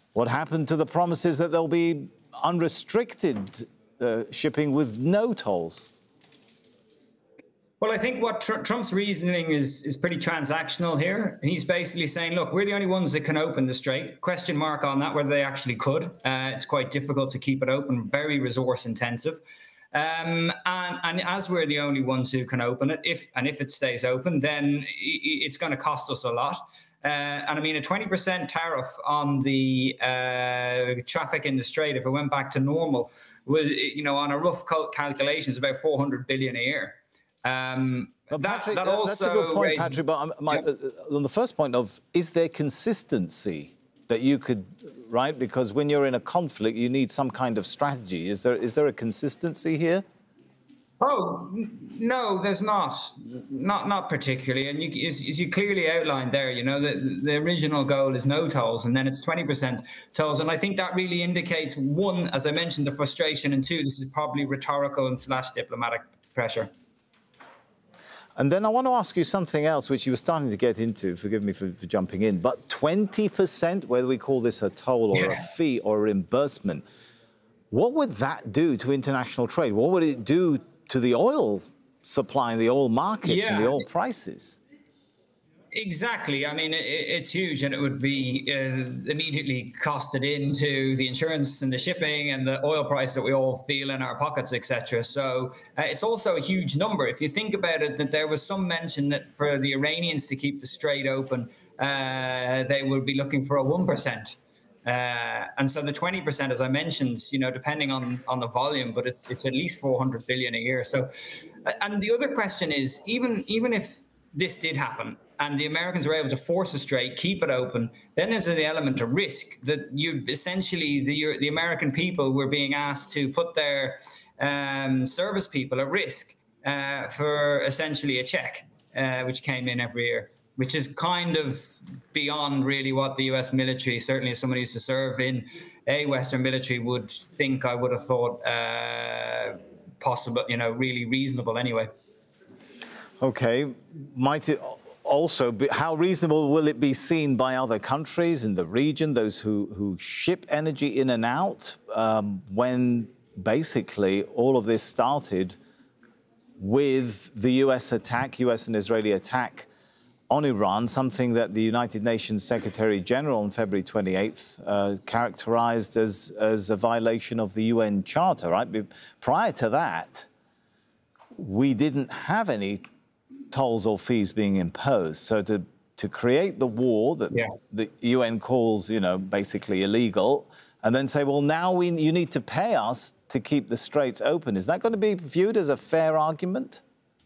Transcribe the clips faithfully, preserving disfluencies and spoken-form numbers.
What happened to the promises that there'll be unrestricted uh, shipping with no tolls? Well, I think what tr Trump's reasoning is is pretty transactional here. He's basically saying, look, we're the only ones that can open the strait. Question mark on that, whether they actually could. Uh, it's quite difficult to keep it open, very resource intensive. Um, and, and as we're the only ones who can open it, if and if it stays open, then it's going to cost us a lot. Uh, and I mean, a twenty percent tariff on the uh, traffic in the strait, if it went back to normal, was, you know, on a rough calculation, is about four hundred billion a year. Um, but that, Patrick, that that, also that's a good point, raises, Patrick. But my, yeah. uh, on the first point of, is there consistency that you could, right? Because when you're in a conflict, you need some kind of strategy. Is there is there a consistency here? Oh, no, there's not. Not not particularly. And you, as, as you clearly outlined there, you know, the, the original goal is no tolls, and then it's twenty percent tolls. And I think that really indicates, one, as I mentioned, the frustration, and two, this is probably rhetorical and slash diplomatic pressure. And then I want to ask you something else, which you were starting to get into. Forgive me for, for jumping in. But twenty percent, whether we call this a toll or yeah. a fee or a reimbursement, what would that do to international trade? What would it do to the oil supply and the oil markets yeah. and the oil prices? Exactly. I mean, it, it's huge, and it would be uh, immediately costed into the insurance and the shipping and the oil price that we all feel in our pockets, et cetera. So uh, it's also a huge number. If you think about it, that there was some mention that for the Iranians to keep the strait open, uh, they would be looking for a one percent. Uh, and so the twenty percent, as I mentioned, you know, depending on, on the volume, but it, it's at least four hundred billion a year. So, and the other question is, even even if this did happen, and the Americans were able to force the strait, keep it open, then there's the element of risk that you essentially, the, the American people were being asked to put their um, service people at risk uh, for essentially a check, uh, which came in every year, which is kind of beyond really what the U S military, certainly as somebody who used to serve in a Western military, would think. I would have thought uh, possible, you know, really reasonable anyway. Okay, might it also be, how reasonable will it be seen by other countries in the region, those who, who ship energy in and out, um, when basically all of this started with the U S attack, U S and Israeli attack on Iran, something that the United Nations Secretary General on February twenty-eighth uh, characterized as, as a violation of the U N Charter, right? Prior to that, we didn't have any tolls or fees being imposed. So to, to create the war that yeah. the U N calls, you know, basically illegal, and then say, well, now we, you need to pay us to keep the straits open. Is that going to be viewed as a fair argument?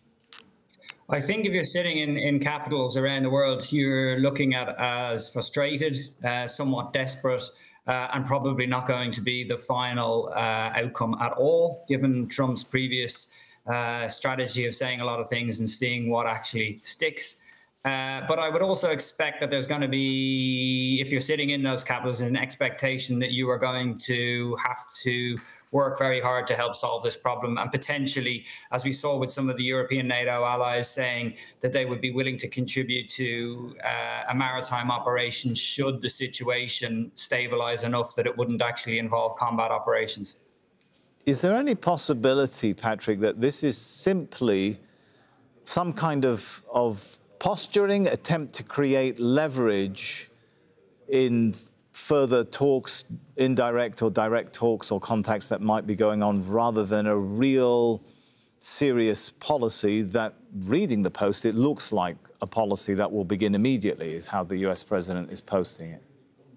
I think if you're sitting in, in capitals around the world, you're looking at as frustrated, uh, somewhat desperate, uh, and probably not going to be the final uh, outcome at all, given Trump's previous uh, strategy of saying a lot of things and seeing what actually sticks. Uh, but I would also expect that there's going to be, if you're sitting in those capitals, an expectation that you are going to have to work very hard to help solve this problem, and potentially, as we saw with some of the European NATO allies saying that they would be willing to contribute to uh, a maritime operation should the situation stabilize enough that it wouldn't actually involve combat operations. Is there any possibility, Patrick, that this is simply some kind of, of posturing, attempt to create leverage in further talks, indirect or direct talks or contacts that might be going on, rather than a real serious policy that, reading the Post, it looks like a policy that will begin immediately, is how the U S president is posting it?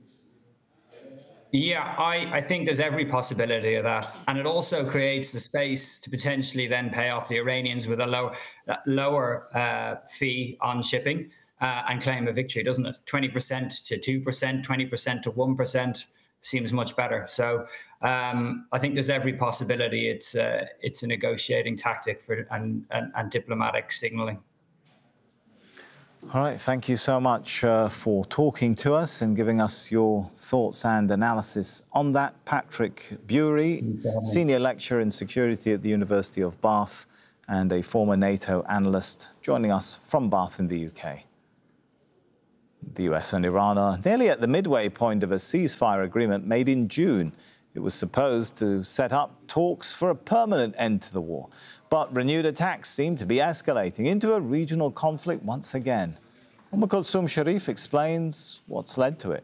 Yeah, I, I think there's every possibility of that. And it also creates the space to potentially then pay off the Iranians with a low, uh, lower uh, fee on shipping. Uh, and claim a victory, doesn't it? twenty percent to two percent, twenty percent to one percent seems much better. So um, I think there's every possibility it's, uh, it's a negotiating tactic for and, and, and diplomatic signalling. All right, thank you so much uh, for talking to us and giving us your thoughts and analysis on that. Patrick Bury, Senior Lecturer in Security at the University of Bath and a former NATO analyst, joining us from Bath in the U K. The U S and Iran are nearly at the midway point of a ceasefire agreement made in June. It was supposed to set up talks for a permanent end to the war. But renewed attacks seem to be escalating into a regional conflict once again. Umm Kulthum Sharif explains what's led to it.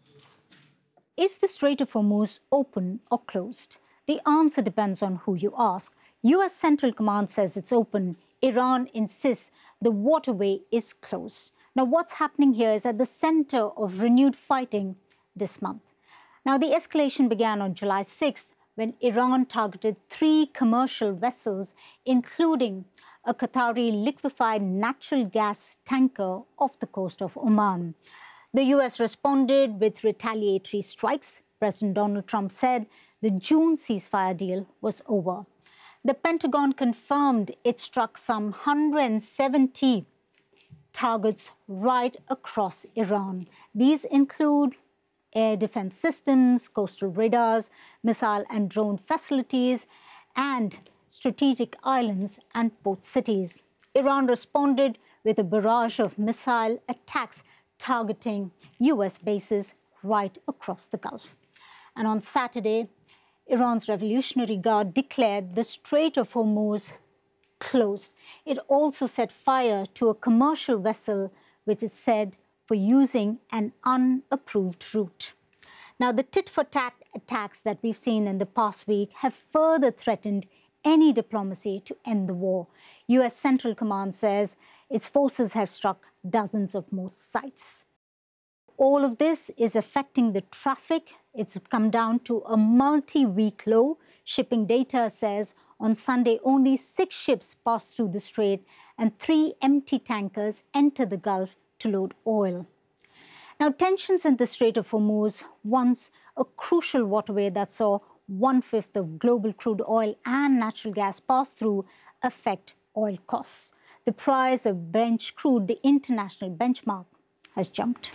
Is the Strait of Hormuz open or closed? The answer depends on who you ask. U S Central Command says it's open. Iran insists the waterway is closed. Now, what's happening here is at the center of renewed fighting this month. Now, the escalation began on July sixth when Iran targeted three commercial vessels, including a Qatari liquefied natural gas tanker off the coast of Oman. The U S responded with retaliatory strikes. President Donald Trump said the June ceasefire deal was over. The Pentagon confirmed it struck some one hundred seventy targets right across Iran. These include air defense systems, coastal radars, missile and drone facilities, and strategic islands and port cities. Iran responded with a barrage of missile attacks targeting U S bases right across the Gulf. And on Saturday, Iran's Revolutionary Guard declared the Strait of Hormuz closed. It also set fire to a commercial vessel, which it said for using an unapproved route. Now, the tit-for-tat attacks that we've seen in the past week have further threatened any diplomacy to end the war. U S Central Command says its forces have struck dozens of more sites. All of this is affecting the traffic. It's come down to a multi-week low. Shipping data says on Sunday only six ships passed through the strait and three empty tankers entered the Gulf to load oil. Now, tensions in the Strait of Hormuz, once a crucial waterway that saw one-fifth of global crude oil and natural gas pass through, affect oil costs. The price of Brent crude, the international benchmark, has jumped.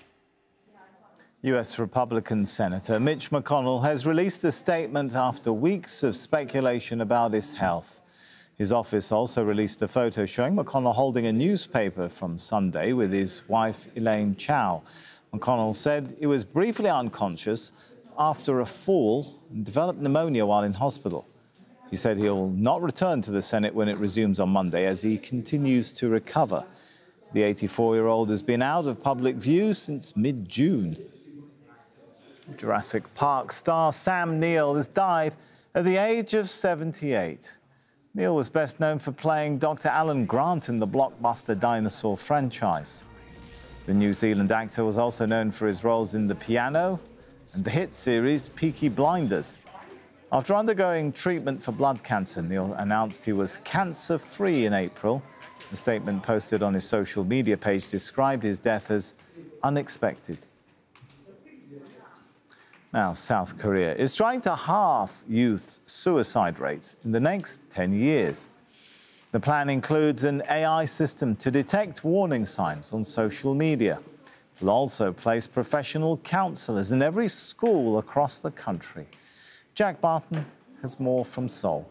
U S Republican Senator Mitch McConnell has released a statement after weeks of speculation about his health. His office also released a photo showing McConnell holding a newspaper from Sunday with his wife, Elaine Chao. McConnell said he was briefly unconscious after a fall and developed pneumonia while in hospital. He said he'll not return to the Senate when it resumes on Monday as he continues to recover. The eighty-four-year-old has been out of public view since mid-June. Jurassic Park star Sam Neill has died at the age of seventy-eight. Neill was best known for playing Doctor Alan Grant in the blockbuster dinosaur franchise. The New Zealand actor was also known for his roles in The Piano and the hit series Peaky Blinders. After undergoing treatment for blood cancer, Neill announced he was cancer-free in April. A statement posted on his social media page described his death as unexpected. Now, South Korea is trying to halve youth suicide rates in the next ten years. The plan includes an A I system to detect warning signs on social media. It will also place professional counselors in every school across the country. Jack Barton has more from Seoul.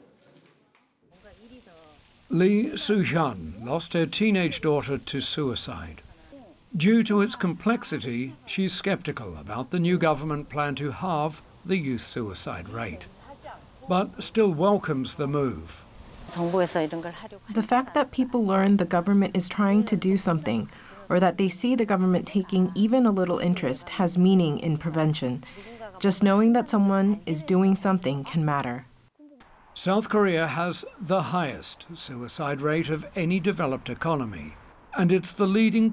Lee Soo-hyun lost her teenage daughter to suicide. Due to its complexity, she's skeptical about the new government plan to halve the youth suicide rate, but still welcomes the move. The fact that people learn the government is trying to do something, or that they see the government taking even a little interest, has meaning in prevention. Just knowing that someone is doing something can matter. South Korea has the highest suicide rate of any developed economy, and it's the leading